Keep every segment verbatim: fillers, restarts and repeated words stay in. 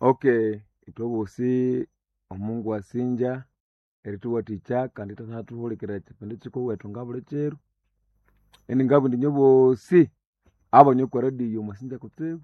Okay, itobosi omungu asinja erituwathikya kandi ithanathuhulikirira ekyipindi kyikuwethu ngabuli kiro. Ini ngabugha indi bosi abanywa okwa radio mwasinja kutsibu.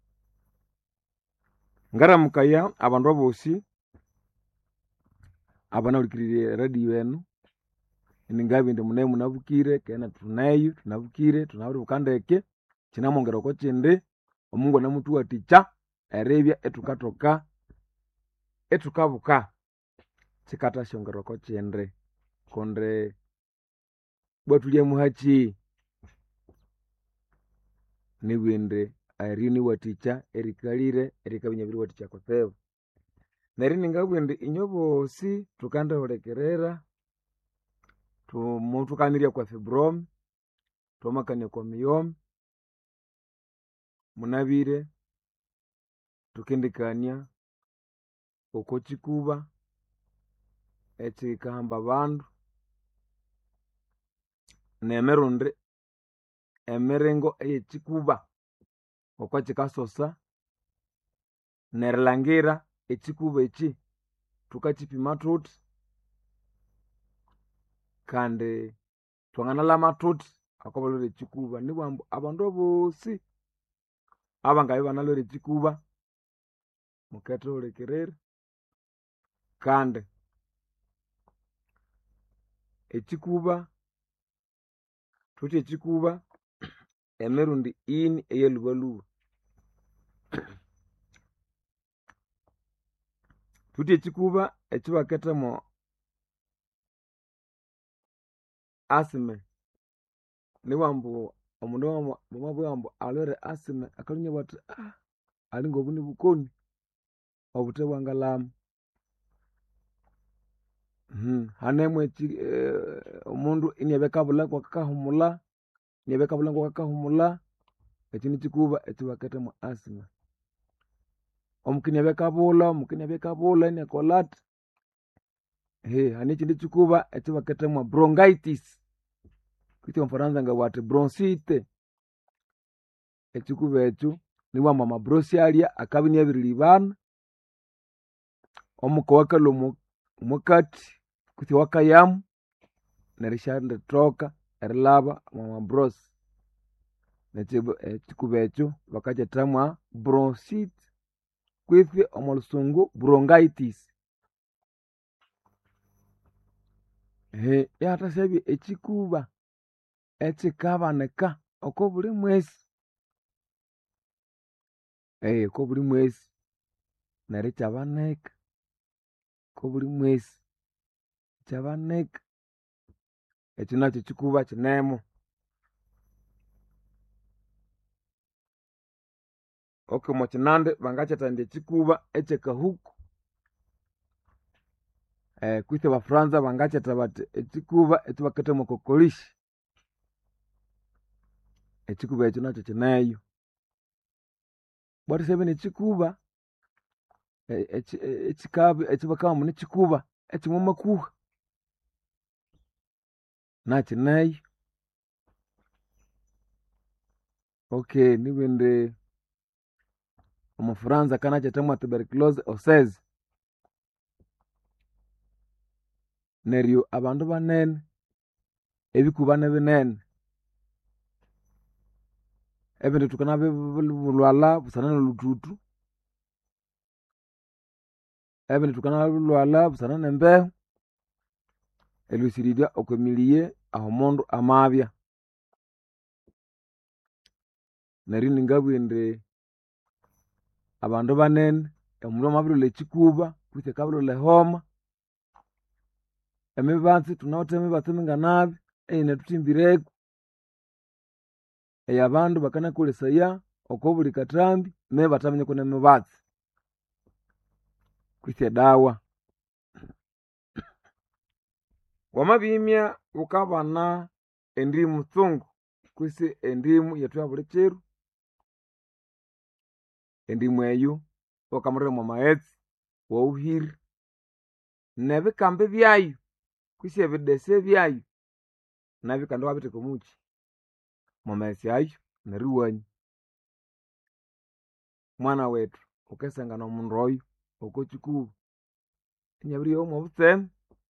Ngaramukaya abandu abosi abanahulikirire radio enu. Ini ngabugha indi mune munabukire keghe thuneyo thunabukire thunabiribuka ndeke. Kinamwongera oko kindi omungu anamuthuwathikya eribya ithukathoka ithukabuka kikathasyongera oko kindi kundi bwa thulyamuhaki nibugha indi eryo niwathikya erikalire erikabya inabiriwathikya kutsibu. Neryo iningabugha indi inywe bosi thukandihulikirira thu muthukanirya okwa Fibromi, thwamakania okwa Muyombe, munabire thukendikania oko Kikuba ekikahamba abandu nemirundi emiringo eyekikuba okwakikasosa nerilhangira ekikuba eki thukakipima thuthi kandi thwanganalhama thuthi okwabalhwere ekikuba. Nibugha ambu abandu abosi abangabya ibanalhwere ekikuba mukethuhulikirira kandi ekikuba thuwithe ekikuba emirundi ini eyalhubalhuba. Thuwithe ekikuba ekyabakethamo asime. Nibugha ambu omundu bamabugha ambu alhwere asime akalhwa inabugha athi aa alinga obu nibukoni obuthe bwangalhama. Hanemu omundu inabya akabulha ngokukahumulha inabya akabulha ngokukahumulha ekyu nikikuba ekyabakethamo asime. Omuka inabya akabulha omuka inabya akabulha inakolha athi. Hane ekindi kikuba ekyabakethamo bronchitis kutse omwafaransa ngabugha athi bronchite. Ekikuba ekyu nibugha ambu amabrosi alya akabya inabirilhibana omuka awakalhwa omwakathi kutse awakayamu neryo isyandithoka erilhaba omwamabrosi. Ekikuba ekyu bakakyethamo bronchite kwitsi omwalhusungu bronchitis. Ihathasyabya ekikuba ekikabanika okobuli mwezi okobuli mwezi neryo ikyabanika okobuli mwezi ikyabanika. Ekyu nakyu ekikuba kinemu. Okay, omwakinandi bangakyetha indi ekikuba ekyakahuku kwitsi abafuranza bangakyetha bathi ekikuba ekyabakethamo kokolishi. Ekikuba ekyu nakyu kineyo. Bwatu isyabya nekikuba ekyabakabugha ambu nikikuba ekyomwamakuha nakyineyo. Okay, nibugha indi omufuranza akanakyethamo tuberculosis osseuse. Neryo abandu banene ebikuba nibinene. Ebindi thukanabilhwalha busana nolhuthuthu, ebindi thukanabilhwalha busana nembehu erilhwisirirya okwa miliye ahomundu amabya. Neryo iningabugha indi abandu banene omundu amabilhwalha ekikuba kutse akabilhwalha ehoma, emibatsi thunawithe emibatsi minganabya eyinathuthimbireko eyabandu bakanakolesaya okobuli kathambi meya ibathaminya kunemibatsi kutse edawa. Wamabihimya wukabana endimu tsungu kutse endimu yethu eyabuli kiro, endimu eyu iwakamulhira mwamaghetse iwawuhira nebikambi byayu kutse ebidese byayu nabyu kandi iwabitheka omukyi mwamaghetse ayu neryo iwanywa. Mwana wethu ukesangana omundu oyo okokikuba inyabiri yomo obutseme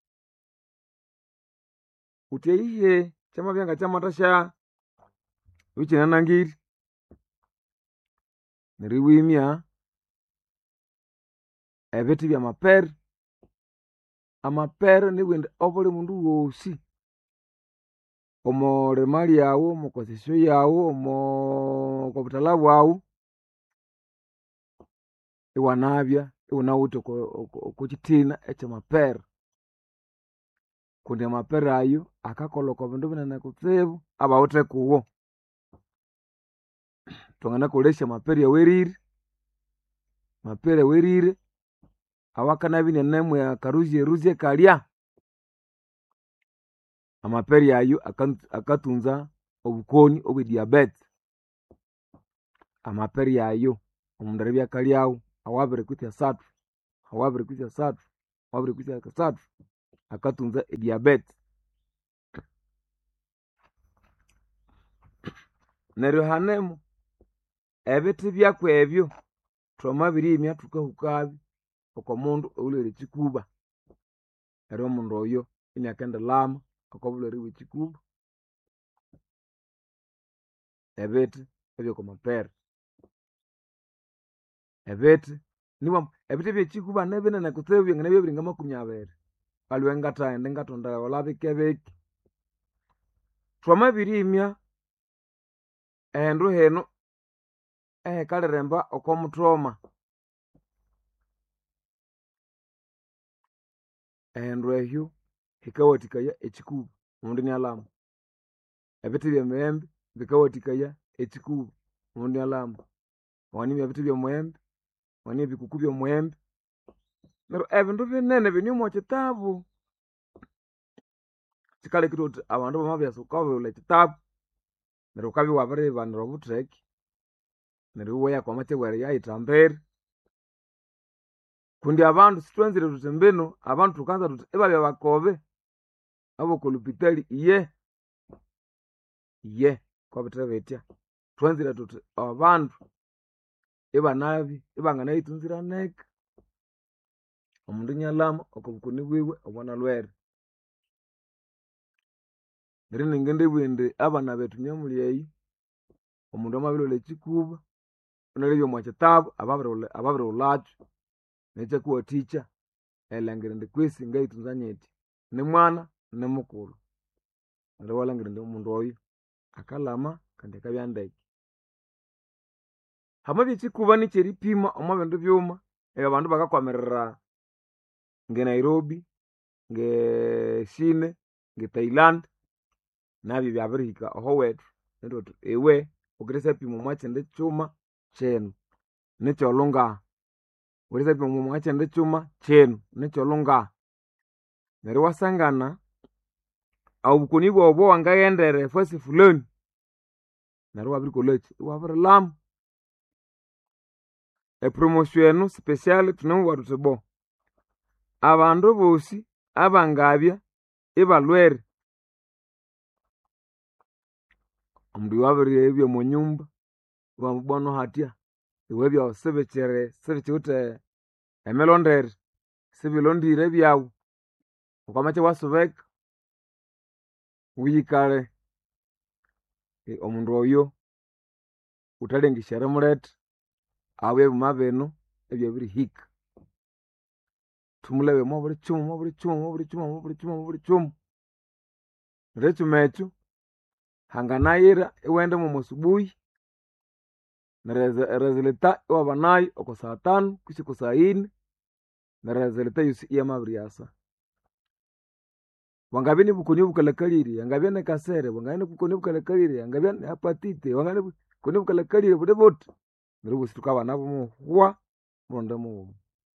uti eyihe kyamabya nga kyamathasya bikinanangiri neryo iwimya ebithi byamapere. Amapere nibugha obuli mundu wosi omulima lyawu omukosesyo yawu omo okobuthalha bwawu iwanabya iwunawithe okokithina ekyamapere kundi amapere ayo akakolha okobindu binene kutsibu abawithe kuwu. Thwanganakolesya amapere awerire, amapere awerire awakanabya inanemu akaruzi kalya. Amapere ayo akatunza obukoni obwe diabetes. Amapere ayo omundu eribya akalyawu awabiri kwitsi asathu awabiri kwitsi asathu awabiri kwitsi asathu akatunza ediabetes. Neryo hanemu ebithi byaku ebyo thwamabirimya thukahukabyo okomundu owulhwere ekyikuba neryo omundu oyo inakendirilhama okobulhwere bwekyikuba. Ebithi ebyokomapere ebithi ebithi byekyikuba nibinene kutsibu byanganabya byabiringa makumi abiri aliwe ngathaghenda ingathondaghalha bike bike. Thwamabirimya ehindu hinu ehikaliremba okomuthoma. Ehindu ehyo hikawathikaya ekyikuba omundu inalhama. Ebithi byemiyembe bikawathikaya ekyikuba omundu inalhama. Wanimya ebithi byomughembe, wanimya ebikuku byomughembe neryo ebindu binene bine omwakyitabu. Kyikalekire wuthi abandu bamabya wukabulha ekyitabu neryo wukabya wabiriyibanira obutheke neryo iweyaku amakyabugha ari yayithambire kundi abandu sithwanzire thuthi mbinu abandu thukanza thuthi ibabya bakobe abokolhupitali iye iye kwabithe bitya. Thwanzire thuthi abandu ibanabya ibanganayithunzira ndeke omundu inalhama okobukoni bwiwe obwanalhwere. Neryo iningindibugha indi abana bethu nyamuli eyi omundu amabilhwalha ekyikuba inalebya omwakyitabu ababiriwulhakyu nekyo ikyakuwathikya erilhangira indi kwisi ngayithunza nyithi nimwana nimukulhu neryo iwalhangira indi omundu oyo akalhama kandi akabya ndeke. Hamabya ekyikuba nikyeripima omwabindu byuma ebyabandu bakakwamiririra nge Nairobi, nge Chine, nge Thailand nabyo byabirihika ahowethu neryo thuthi iwe wukendisyapima omwakyindi kyuma kyinu nikyolhungaha wukendisyapima omwakyindi kyuma kyinu nikyolhungaha. Neryo iwasangana obukoni bwawu obwawangaghendere efasi fulani neryo iwabirikolhaki iwabirilhama. Epromotion enu special thunamubugha thuthi bo abandu bosi abangabya ibalhwere omundu wabiribya omwanyumba ibamubwanu hathya iwebyawu sibikiri sibikyiwithe emilondere sibilondire ebyawu wukamakya wasubeka wiyikale omundu oyo wuthalengesya erimuletha ahabwa ebyuma binu ebyabirihika. Thumulebe omwabulikyuma omwabulikyuma omwabulikyuma omwabulikyuma omwabulikyuma neryo ekyuma ekyu hanganayira iwaghenda mwamasubuhi neryo eresulta iwabanayu okwasaha thanu kwisi okwasaha ini neryo eresulta eyosi iyamabiryasa. Bwangabya nibukoni obukalhakalire yangabya nikasere, bwangabya nibukoni obukalhakalire yangabya nihepatite, bwangabya nibukoni obukalhakalire bulibuthi neryo bosi thukabana bumuhwa murundi mughuma.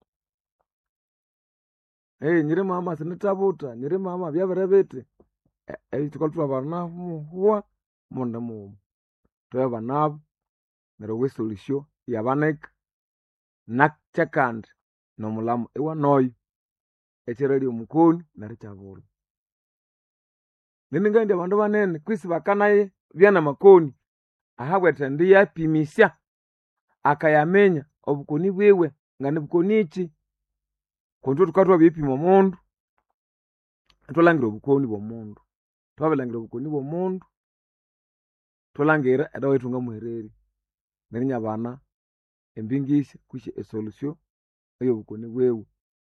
Eyi nyiri mama sinithabutha, nyiri mama byabiribithi ebyo thukalhwa thwabana muhwa murundi mughuma thwabanabu neryo esolution iyabanika nakyakandi nomulhamu iwanoyo ekyiralya omukoni neryo ikyabulha. Nindi ngabugha indi abandu banene kwisi bakanabya namakoni ahabw'erithendi yapimisya akayaminya obukoni bwiwe ngani bukonichi kontu tukatwa bipimo mundu tulangira obukoni bw'omundu twabilangira obukoni bw'omundu tulangira edawa etunga muhereri nerinya bana embingisi kushi esolution eyo bukoni bwewe.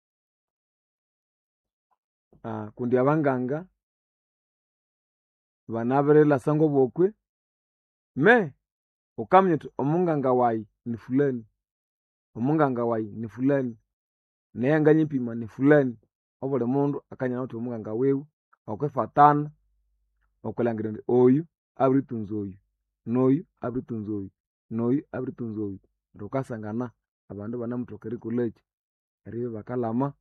Ah, kundi abanganga banabirila sango bokwe me ukamnyita omunganga wayi ni fulani omunganga wayi ni fulani naye nganyipima ni fulani obuli mundu akanyana uthi omunganga wiwe okwifatana okulangira indi oyu abiritunza oyu noyu abiritunza oyu noyu abiritunza oyu rukasangana abandu banamuthoka erikoleki eribya bakalama.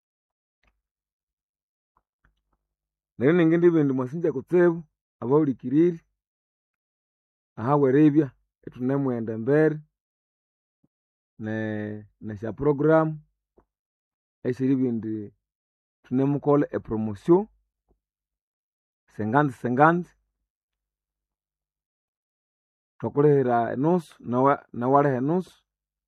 Neryo ningindi bindi mwasinja kutsibu abawulikiriri ahabweribya ithunemughenda embere ne nesya program esyeribya indi thunemukolha e promotion singanzi singanzi thukulihira enusu nawe nawaliha enusu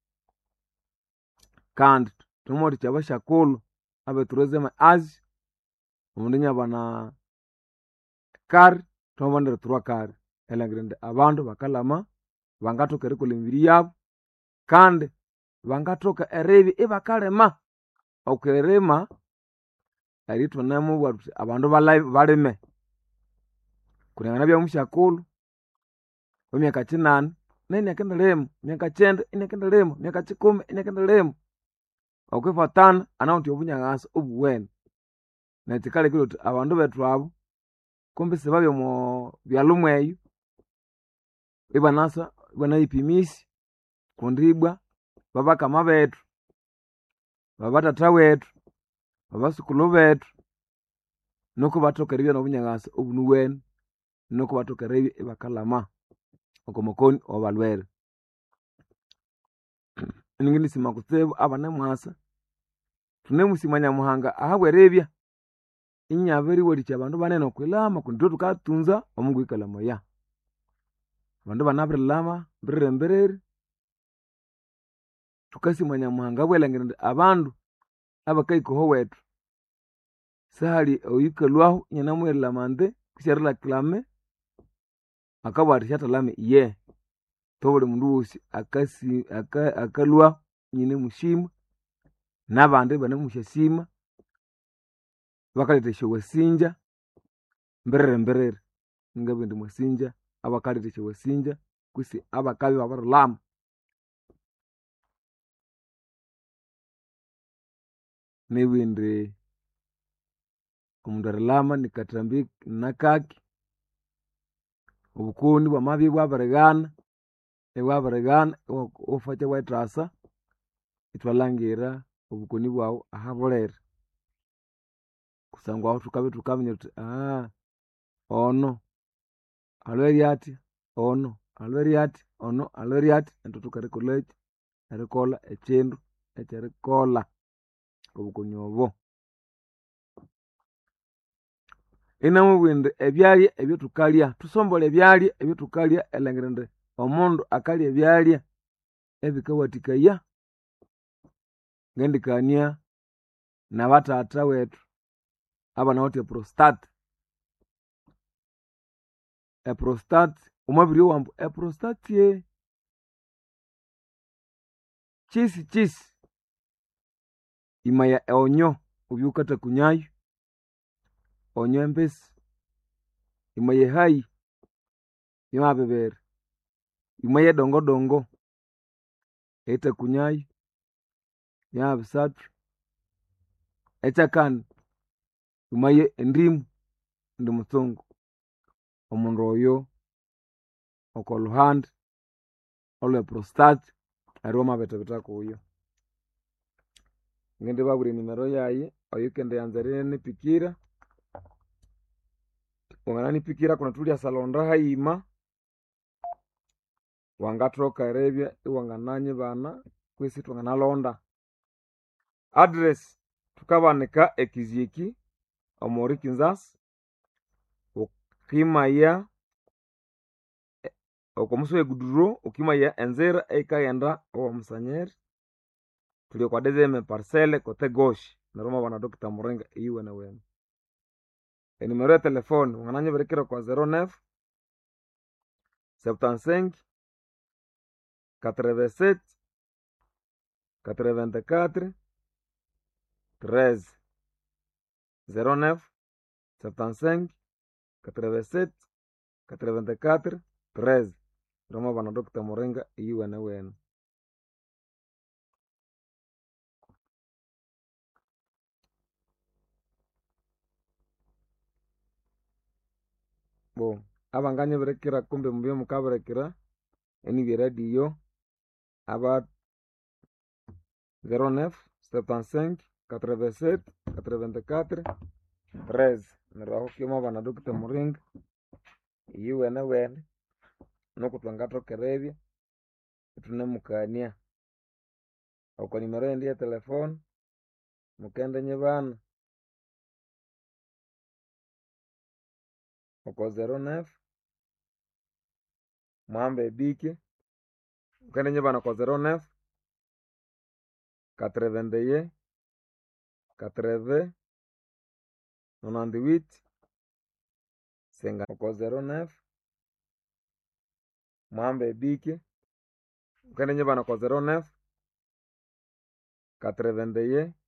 kandi thumuwathikya abasyakulhu abe tourism Asia omundu inyabana kari thwamubandira thurwa kari erilhangira indi abandu bakalhama bangathoka erikolha emibiri yabu kandi bangathoka eribya ibakalima okwirima eryo ithunamubugha thuthi abandu balime kundi anganabya musyakulhu w'emyaka kinani nayu inakendilima myaka kyenda inakendilima myaka kikumi inakendilima okwifatana anawithe obunyakasa obuwene neryo kikalekera thuthi abandu bethu abo kumbi sibabya omo byalhu mweyo ibanasa ibanayipimisi kundi ibwa babakama bethu babathatha wethu babasukulhu bethu nuku bathoka eribya n'obunyakasa obunuwene nuku bathoka eribya ibakalhama okwamukoni owabalhwere. Ningindisima kutsibu abanemwasa thunemusima Nyamuhanga ahabweribya inyabiriwathikya abandu banene okwilhama kundi ithwe thukatunza omungu owikalhamaya abandu banabirilhama mbirire mbirire thukasima Nyamuhanga ahabw'erilhangira indi abandu abakahika ohowethu sihali oyukalhwahu inanemuha erilhama nde kutse erilhakalhame akabugha athi syathalhama iye ithwe obuli mundu wosi akasi aka akalhwahu inanemusima n'abandi ibanemusyasima bakaletha esyowasinja mbirire mbirire ingabugha indi mwasinja abakaletha esyowasinja kwisi abakabya babirilhama. Nibugha indi omundu erilhama nikathambi nakaki obukoni bwamabya ibwabirighana ibwabirighana iwafwakya iwayithasa ithwalhangira obukoni bwaghu ahabulhiri kusangwa ahu thukabya thukaminya thuthi aa ono alhwere athya ono alhwere athya ono alhwere athya nitwathoka erikolhaki erikolha ekindu ekyerikolha obukoni obo. Inamubugha indi ebyalya ebyathukalya thusombolhe ebyalya ebyathukalya erilhangira indi omundu akalya ebyalya ebikawathikaya ngendikania n'abathatha wethu abanawithe eprostate. Eprostate wamabiryowa ambu eprostate kyisi kyisi yimaya onyo obya ghukathakunyayu onyo embisi yimaya ehayi byamabya bibiri yimaya edongo dongo eyithakunyayu byamabya bisathu ekyakani yimaya endimu indi mutsungu omundu oyo okwalhuhandi olhwe prostate neryo wamabithibitha kuyo. Ngindibabwira enimero yayi oyukendiyanza erinipikira wangananipikira kuno thulya salonda hayima wangathoka eribya iwangananyibana kwisi thwanganalonda. Address thukabanika ekiziki omuri Kinzasi wukimaya okomuso eguduro ukimaya enzira eikaghenda owa Musanyiri tuli kwa dezeme parcele kote gauche neryo mwabana Dr. Muringa iyiwenewene. Enimero ya telefone wangananyibirikira kwa zero neuf septantacinq quatre-vingt-sept quatre-vingt-quatre treize zero neuf septantacinq quatre-vingt-sept quatre-vingt-quatre treize neryo mwabana Dr. Muringa iyiwenewene. Bo abanganyibirikira kumbe mubye mukabirikira enibye radio aba zero neuf septantacinq quatre-vingt-sept quatre-vingt-quatre treize neryo aho kimwabana Dr. Muringa iyiwenewene nuku thwangathokererya ithunemukania. Oko nimero yindi ye telefone mukendinyibana oko zero neuf mwahamba ebike mukendinyibana oko zero neuf quatre-vingt-un quatre-vingts nonante-huit cinquante oko zero neuf mwahamba ebike mukendinyibana oko zero neuf quatre-vingt-un